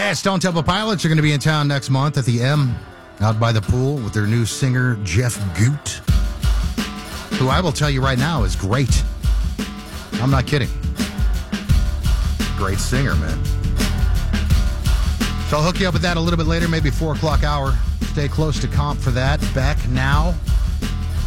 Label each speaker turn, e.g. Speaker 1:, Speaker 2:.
Speaker 1: Stone Temple Pilots are going to be in town next month at the M out by the pool with their new singer, Jeff Goot, who I will tell you right now is great. I'm not kidding. Great singer, man. So I'll hook you up with that a little bit later, maybe 4 o'clock hour. Stay close to comp for that. Back now